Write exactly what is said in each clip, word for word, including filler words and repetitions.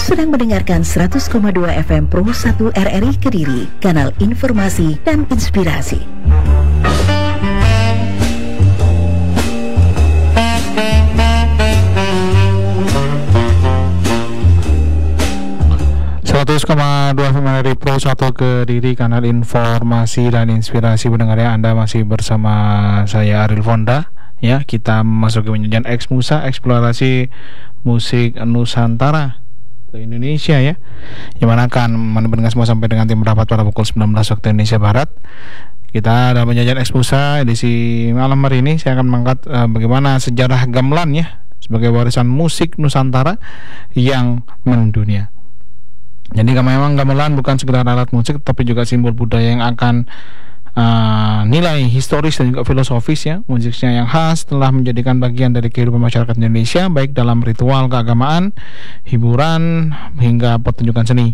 sedang mendengarkan seratus koma dua F M Pro satu R R I Kediri, kanal informasi dan inspirasi. seratus koma dua F M R R I Pro satu Kediri, kanal informasi dan inspirasi. Pendengar ya, Anda masih bersama saya Ariel Fonda. Ya, kita masuk ke penyajian X Musa, eksplorasi musik Nusantara ke Indonesia ya. Yang mana akan mendengar semua sampai dengan tim rapat pada pukul sembilan belas waktu Indonesia Barat. Kita dalam penyajian X Musa edisi malam hari ini saya akan mengangkat uh, bagaimana sejarah gamelan ya sebagai warisan musik Nusantara yang mendunia. Jadi memang gamelan bukan sekedar alat musik, tapi juga simbol budaya yang akan uh, nilai historis dan juga filosofis ya. Musiknya yang khas telah menjadikan bagian dari kehidupan masyarakat Indonesia, baik dalam ritual keagamaan, hiburan, hingga pertunjukan seni.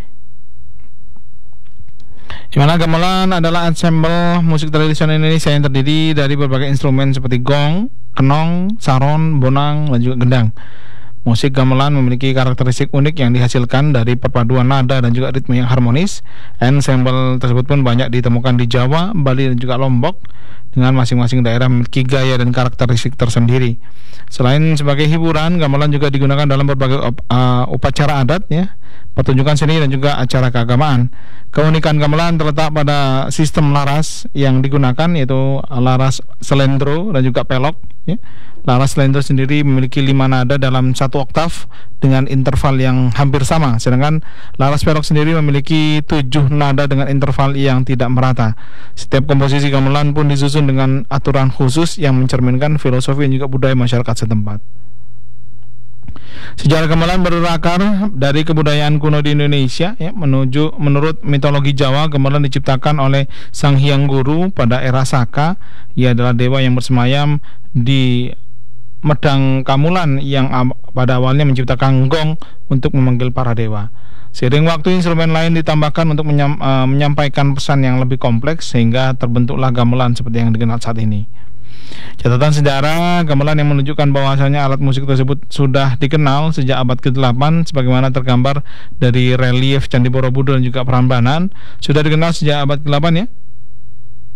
Di mana gamelan adalah ensemble musik tradisional Indonesia yang terdiri dari berbagai instrumen seperti gong, kenong, saron, bonang, dan juga gendang. Musik gamelan memiliki karakteristik unik yang dihasilkan dari perpaduan nada dan juga ritme yang harmonis. Ensemble tersebut pun banyak ditemukan di Jawa, Bali, dan juga Lombok, dengan masing-masing daerah memiliki gaya dan karakteristik tersendiri. Selain sebagai hiburan, gamelan juga digunakan dalam berbagai op, uh, upacara adat ya, pertunjukan seni, dan juga acara keagamaan. Keunikan gamelan terletak pada sistem laras yang digunakan, yaitu laras selendro dan juga pelok ya. Laras selendro sendiri memiliki lima nada dalam satu oktav dengan interval yang hampir sama, sedangkan laras pelok sendiri memiliki tujuh nada dengan interval yang tidak merata. Setiap komposisi gamelan pun disusun dengan aturan khusus yang mencerminkan filosofi dan juga budaya masyarakat setempat. Sejarah gamelan berakar dari kebudayaan kuno di Indonesia ya, menuju menurut mitologi Jawa, gamelan diciptakan oleh Sang Hyang Guru pada era Saka. Ia adalah dewa yang bersemayam di Medang Kamulan yang pada awalnya menciptakan gong untuk memanggil para dewa. Seiring waktu, instrumen lain ditambahkan untuk menyam, uh, menyampaikan pesan yang lebih kompleks, sehingga terbentuklah gamelan seperti yang dikenal saat ini. Catatan sejarah gamelan yang menunjukkan bahwasanya alat musik tersebut sudah dikenal sejak abad kedelapan, sebagaimana tergambar dari relief Candi Borobudur dan juga Prambanan. Sudah dikenal sejak abad kedelapan ya.